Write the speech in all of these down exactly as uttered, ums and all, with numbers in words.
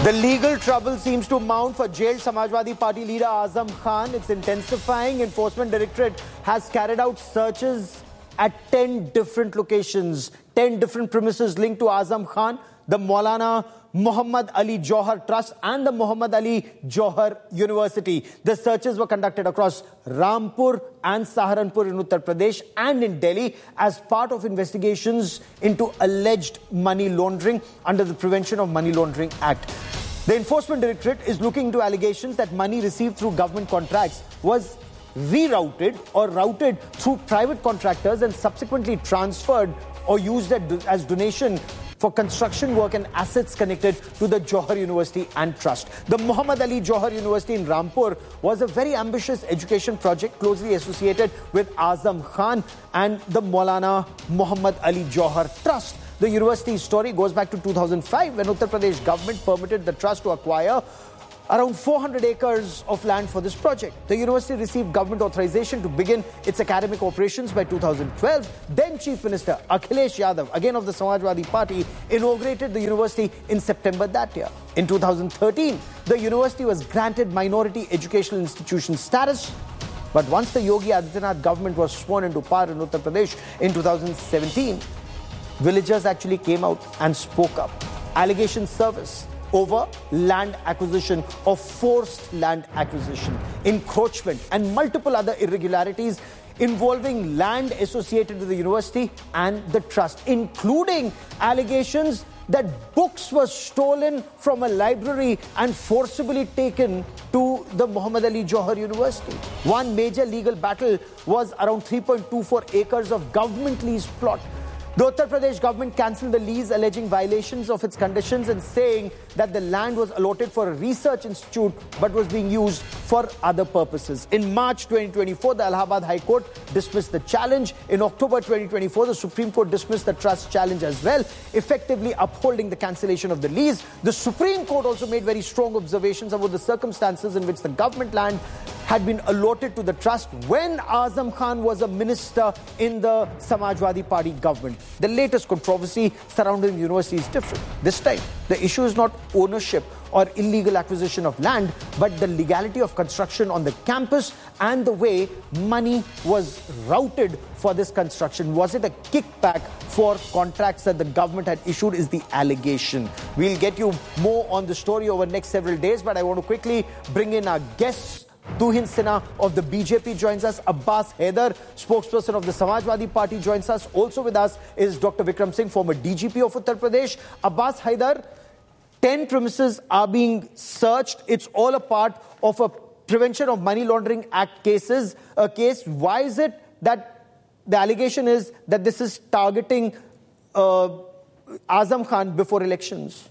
The legal trouble seems to mount for jailed Samajwadi Party leader Azam Khan. It's intensifying. Enforcement Directorate has carried out searches at ten different locations, ten different premises linked to Azam Khan, the Maulana Muhammad Ali Johar Trust and the Muhammad Ali Johar University. The searches were conducted across Rampur and Saharanpur in Uttar Pradesh and in Delhi as part of investigations into alleged money laundering under the Prevention of Money Laundering Act. The Enforcement Directorate is looking into allegations that money received through government contracts was rerouted or routed through private contractors and subsequently transferred or used as donation for construction work and assets connected to the Johar University and Trust. The Muhammad Ali Johar University in Rampur was a very ambitious education project closely associated with Azam Khan and the Maulana Muhammad Ali Johar Trust. The university's story goes back to two thousand five when Uttar Pradesh government permitted the trust to acquire around four hundred acres of land for this project. The university received government authorization to begin its academic operations by two thousand twelve. Then Chief Minister Akhilesh Yadav, again of the Samajwadi Party, inaugurated the university in September that year. In two thousand thirteen, the university was granted minority educational institution status. But once the Yogi Adityanath government was sworn into power in Uttar Pradesh in two thousand seventeen, villagers actually came out and spoke up. Allegations surfaced over land acquisition or forced land acquisition, encroachment and multiple other irregularities involving land associated with the university and the trust, including allegations that books were stolen from a library and forcibly taken to the Muhammad Ali Johar University. One major legal battle was around three point two four acres of government lease plot. The Uttar Pradesh government cancelled the lease, alleging violations of its conditions and saying that the land was allotted for a research institute but was being used for other purposes. In March twenty twenty-four, the Allahabad High Court dismissed the challenge. In October twenty twenty-four, the Supreme Court dismissed the trust challenge as well, effectively upholding the cancellation of the lease. The Supreme Court also made very strong observations about the circumstances in which the government land had been allotted to the trust when Azam Khan was a minister in the Samajwadi Party government. The latest controversy surrounding the university is different. This time, the issue is not ownership or illegal acquisition of land, but the legality of construction on the campus and the way money was routed for this construction. Was it a kickback for contracts that the government had issued is the allegation. We'll get you more on the story over the next several days, but I want to quickly bring in our guests. Tuhin Sinha of the B J P joins us. Abbas Haider, spokesperson of the Samajwadi Party, joins us. Also with us is Doctor Vikram Singh, former D G P of Uttar Pradesh. Abbas Haider, ten premises are being searched. It's all a part of a Prevention of Money Laundering Act cases. A case. Why is it that the allegation is that this is targeting uh, Azam Khan before elections?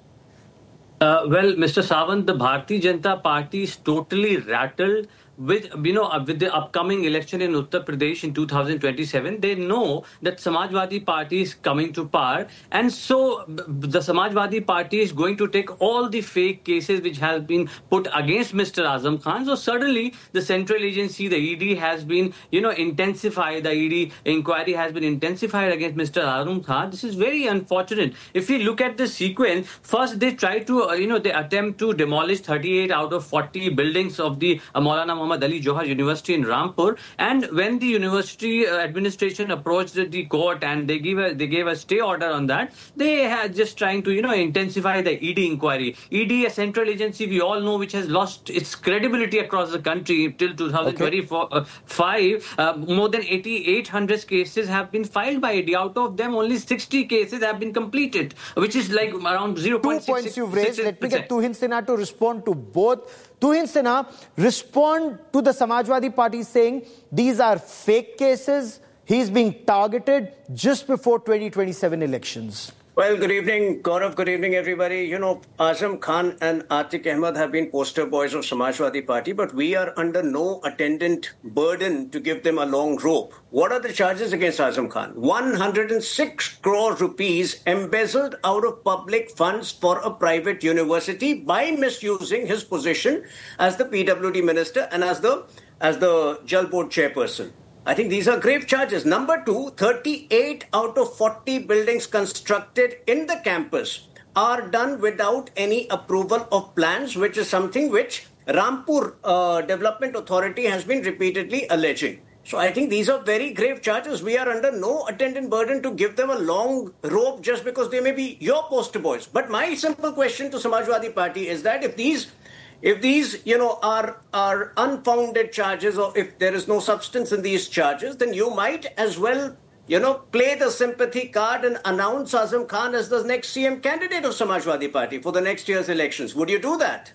Uh, well, Mister Sawant, the Bharatiya Janata Party is totally rattled with, you know, with the upcoming election in Uttar Pradesh in two thousand twenty-seven. They know that Samajwadi Party is coming to power, and so the Samajwadi Party is going to take all the fake cases which have been put against Mister Azam Khan. So suddenly the central agency, the E D, has been, you know, intensified. The E D inquiry has been intensified against Mister Azam Khan. This is very unfortunate. If we look at the sequence, first they try to, uh, you know, they attempt to demolish thirty-eight out of forty buildings of the uh, Maulana Muhammad Ali Johar University in Rampur, and when the university uh, administration approached the court and they gave a they gave a stay order on that, they had just trying to, you know, intensify the E D inquiry. E D, a central agency we all know, which has lost its credibility across the country till two thousand twenty-five. Okay. Uh, more than eighty-eight hundred cases have been filed by E D. Out of them, only sixty cases have been completed, which is like around zero point six. Two points you've raised. Let me get Tuhin Sinha to respond to both. Tuhin Sinha, respond to the Samajwadi Party saying these are fake cases. He's being targeted just before twenty twenty-seven elections. Well, good evening, Gaurav. Good evening, everybody. You know, Azam Khan and Atiq Ahmed have been poster boys of Samajwadi Party, but we are under no attendant burden to give them a long rope. What are the charges against Azam Khan? one hundred six crore rupees embezzled out of public funds for a private university by misusing his position as the P W D minister and as the as the Jal Board chairperson. I think these are grave charges. Number two, thirty-eight out of forty buildings constructed in the campus are done without any approval of plans, which is something which Rampur uh, Development Authority has been repeatedly alleging. So I think these are very grave charges. We are under no attendant burden to give them a long rope just because they may be your poster boys. But my simple question to Samajwadi Party is that if these If these, you know, are are unfounded charges, or if there is no substance in these charges, then you might as well, you know, play the sympathy card and announce Azam Khan as the next C M candidate of Samajwadi Party for the next year's elections. Would you do that?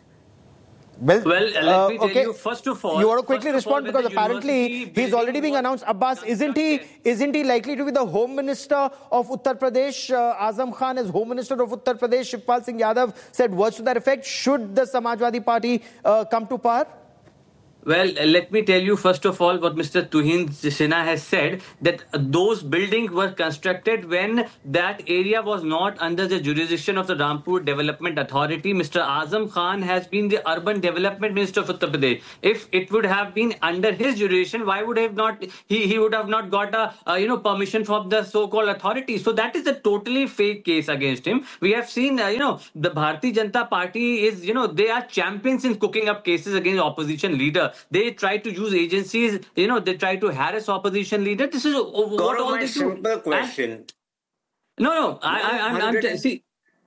Well, well let uh, me tell okay. you, first of all... You want to quickly respond all, because apparently he's already being announced. Abbas, isn't he isn't he likely to be the Home Minister of Uttar Pradesh? Uh, Azam Khan as Home Minister of Uttar Pradesh. Shivpal Singh Yadav said words to that effect. Should the Samajwadi Party uh, come to power? Well, let me tell you, first of all, what Mister Tuhin Sinha has said, that those buildings were constructed when that area was not under the jurisdiction of the Rampur Development Authority. Mister Azam Khan has been the Urban Development Minister of Uttar Pradesh. If it would have been under his jurisdiction, why would have not he, he would have not got a uh, you know permission from the so-called authority? So that is a totally fake case against him. We have seen, uh, you know, the Bharatiya Janata Party is, you know, they are champions in cooking up cases against opposition leader. They try to use agencies, you know, they try to harass opposition leader. This is what Gaurav, all my they simple do. question. And, no, no, I, I, I'm, I'm, t- see,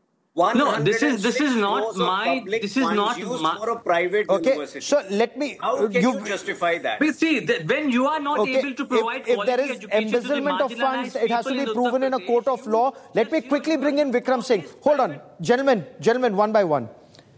no, this is this is not my, this is not my. For a private okay, university. so let me. How can you justify that? But see, that when you are not okay, able to provide if, if there is embezzlement of funds, it has to be proven in a court of law. Let me quickly bring in Vikram Singh. Hold on, gentlemen, gentlemen, one by one.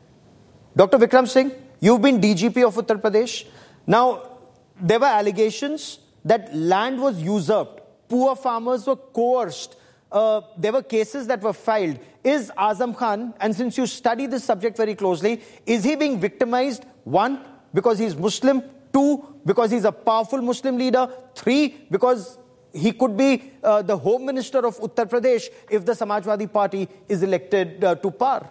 Doctor Vikram Singh, you've been D G P of Uttar Pradesh. Now, there were allegations that land was usurped. Poor farmers were coerced. Uh, there were cases that were filed. Is Azam Khan, and since you study this subject very closely, is he being victimized? One, because he's Muslim. Two, because he's a powerful Muslim leader. Three, because he could be uh, the Home Minister of Uttar Pradesh if the Samajwadi Party is elected uh, to power.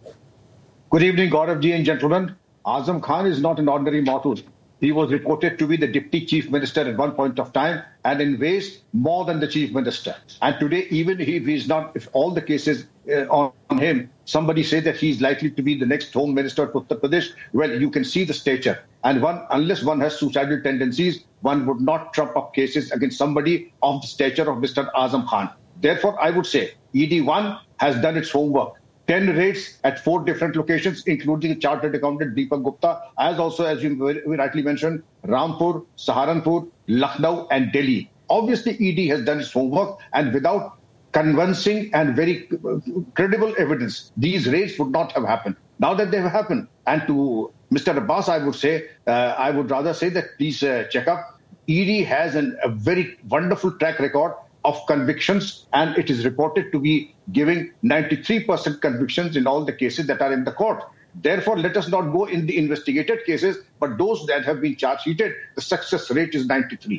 Good evening, Gaurav ji and gentlemen. Azam Khan is not an ordinary mortal. He was reported to be the Deputy Chief Minister at one point of time, and in ways more than the Chief Minister. And today, even if he's not, if all the cases uh, on him, somebody say that he's likely to be the next Home Minister of Uttar Pradesh, well, you can see the stature. And one, unless one has suicidal tendencies, one would not trump up cases against somebody of the stature of Mister Azam Khan. Therefore, I would say E D one has done its homework. ten raids at four different locations, including chartered accountant Deepak Gupta, as also, as you rightly mentioned, Rampur, Saharanpur, Lucknow, and Delhi. Obviously, E D has done its homework, and without convincing and very credible evidence, these raids would not have happened. Now that they have happened, and to Mister Abbas, I would say, uh, I would rather say that please uh, check up. E D has an, a very wonderful track record of convictions, and it is reported to be giving ninety-three percent convictions in all the cases that are in the court. Therefore, let us not go in the investigated cases, but those that have been charge sheeted, the success rate is ninety-three.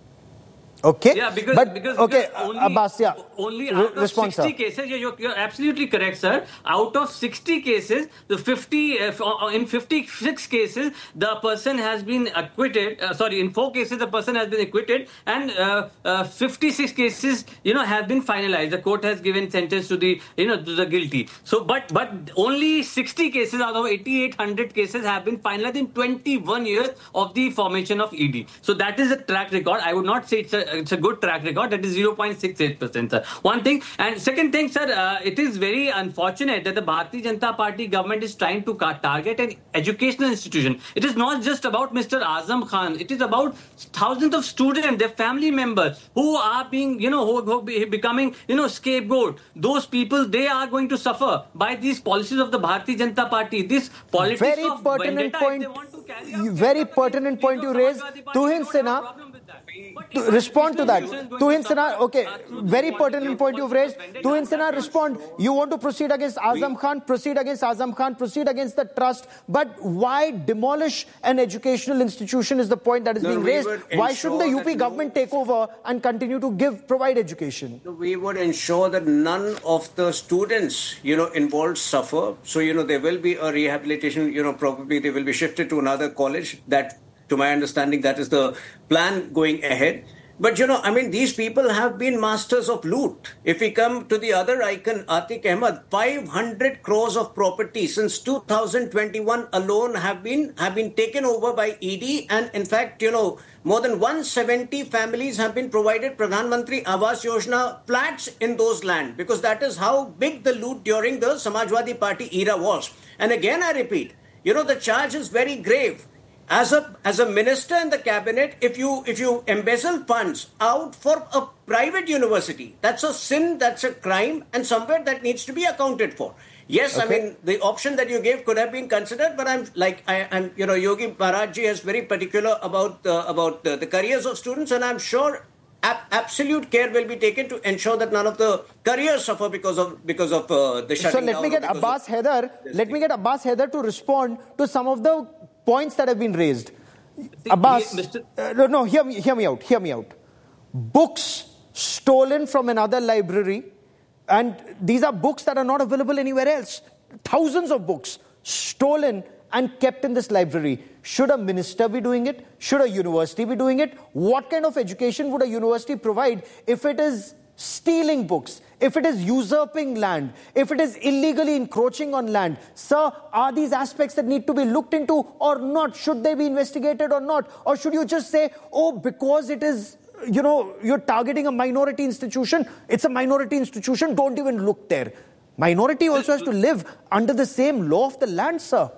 Okay. Yeah, because, but, because, okay, because only, Abbas, yeah. only out of Response, sixty sir. cases, you're, you're absolutely correct, sir. Out of sixty cases, the fifty, uh, in fifty-six cases, the person has been acquitted. Uh, sorry, in four cases, the person has been acquitted, and uh, uh, fifty-six cases, you know, have been finalized. The court has given sentence to the, you know, to the guilty. So, but but only sixty cases out of eighty-eight hundred cases have been finalized in twenty-one years of the formation of E D. So that is a track record. I would not say it's a it's a good track record. That is zero point six eight percent, sir. One thing. And second thing, sir, uh, it is very unfortunate that the Bharatiya Janata Party government is trying to target an educational institution. It is not just about Mister Azam Khan. It is about thousands of students, their family members who are being, you know, who, who be becoming, you know, scapegoat. Those people, they are going to suffer by these policies of the Bharatiya Janata Party. This politics very of pertinent vendetta, point, if they want to carry out, very pertinent point you raised. Tuhin Sinha, to respond to that. Tuhin Sinha, okay, very pertinent point you've raised. Tuhin Sinha, respond. You want to proceed against Azam Khan, proceed against Azam Khan, proceed against the trust, but why demolish an educational institution is the point that is no, being raised. Why shouldn't the U P government no, take over and continue to give, provide education? We would ensure that none of the students, you know, involved suffer. So, you know, there will be a rehabilitation, you know, probably they will be shifted to another college. That, to my understanding, that is the plan going ahead. But, you know, I mean, these people have been masters of loot. If we come to the other icon, Atiq Ahmed, five hundred crores of property since two thousand twenty-one alone have been have been taken over by E D. And in fact, you know, more than one hundred seventy families have been provided Pradhan Mantri Awas Yojana flats in those land, because that is how big the loot during the Samajwadi Party era was. And again, I repeat, you know, the charge is very grave. As a as a minister in the cabinet, if you if you embezzle funds out for a private university, that's a sin, that's a crime, and somewhere that needs to be accounted for. Yes, okay. I mean, the option that you gave could have been considered, but I'm like I, I'm you know Yogi Maharaj is very particular about uh, about uh, the careers of students, and I'm sure ab- absolute care will be taken to ensure that none of the careers suffer because of because of uh, the shutting down. So let me get Abbas Haider. Let me get Abbas Haider to respond to some of the points that have been raised. See, Abbas, he, Mister Uh, no, no, hear me, hear me out, hear me out. Books stolen from another library, and these are books that are not available anywhere else. Thousands of books stolen and kept in this library. Should a minister be doing it? Should a university be doing it? What kind of education would a university provide if it is stealing books, if it is usurping land, if it is illegally encroaching on land? Sir, are these aspects that need to be looked into or not? Should they be investigated or not? Or should you just say, oh, because it is, you know, you're targeting a minority institution, it's a minority institution, don't even look there. Minority also has to live under the same law of the land, sir.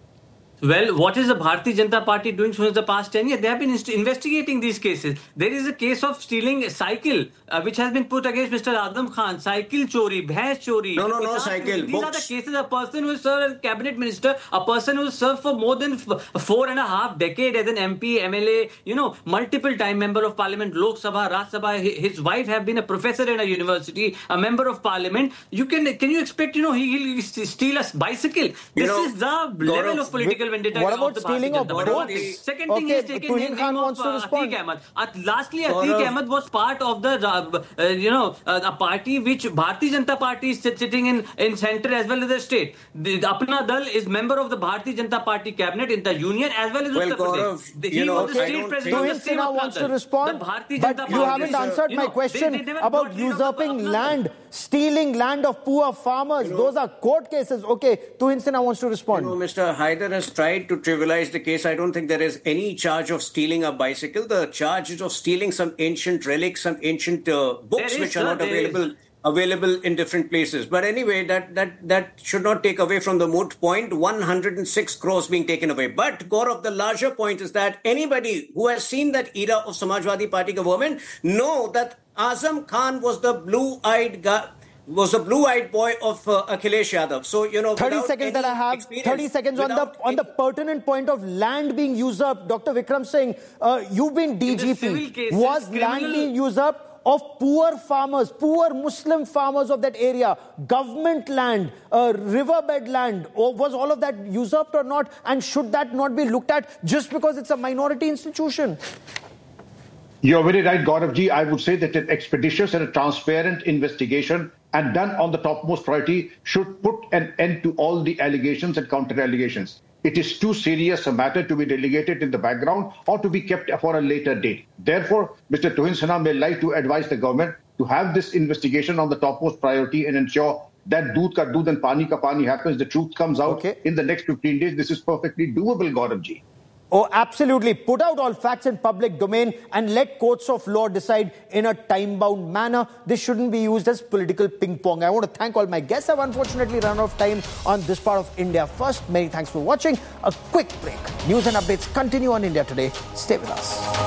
Well, what is the Bharatiya Janata Party doing since the past ten years? They have been inst- investigating these cases. There is a case of stealing a cycle, uh, which has been put against Mister Azam Khan. Cycle chori, bhains chori. No, no, no, cycle. These books. are the cases. A person who served as cabinet minister, a person who served for more than f- four and a half decade as an M P, M L A, you know, multiple time member of parliament, Lok Sabha, Raj Sabha. His wife have been a professor in a university, a member of parliament. You can can you expect, you know, he will steal a bicycle? This You know, is the Gaurav, level of political vendetta. What about of the stealing of books? Second thing okay, is taken Tuhin in Khan name wants of to uh, respond. Atiq Ahmed. Uh, lastly, Gaurav. Atiq Ahmed was part of the, uh, uh, you know, uh, a party which Bharatiya Janata Party is sit- sitting in, in center as well as the state. The, the Apna Dal is member of the Bharatiya Janata Party cabinet in the union as well as Well, Uttar Gaurav, Pradesh. The- you He know, was the I state don't president think- of the Tuhin state Sinha of wants Apna to Dal. respond, The Bharatiya but Janata you Party haven't is, uh, answered you my know, question they- they never about got rid of the usurping Apna Dal. land, stealing land of poor farmers. Those are court cases. Okay, Tuhin Sinha wants to respond. You know, Mister Haider has tried to trivialize the case. I don't think there is any charge of stealing a bicycle. The charge is of stealing some ancient relics, some ancient uh, books There is, which sir, are not there available is. available in different places. But anyway, that that that should not take away from the moot point. one hundred six crores being taken away. But Gaurav, the larger point is that anybody who has seen that era of Samajwadi Party government know that Azam Khan was the blue-eyed guy. Was a blue-eyed boy of uh, Akhilesh Yadav. So, you know, thirty seconds that I have, thirty seconds on the on the pertinent point of land being usurped. Doctor Vikram Singh, uh, you've been D G P. Cases, Was criminal... land being usurped of poor farmers, poor Muslim farmers of that area, government land, uh, riverbed land? Or was all of that usurped or not? And should that not be looked at just because it's a minority institution? You're very right, Gauravji. I would say that an expeditious and a transparent investigation and done on the topmost priority should put an end to all the allegations and counter-allegations. It is too serious a matter to be relegated in the background or to be kept for a later date. Therefore, Mister Tuhin Sinha may like to advise the government to have this investigation on the topmost priority and ensure that doodh ka doodh and pani ka pani happens. The truth comes out Okay. in the next fifteen days. This is perfectly doable, Gauravji. Oh, absolutely. Put out all facts in public domain and let courts of law decide in a time-bound manner. This shouldn't be used as political ping-pong. I want to thank all my guests. I've unfortunately run out of time on this part of India First. Many thanks for watching. A quick break. News and updates continue on India Today. Stay with us.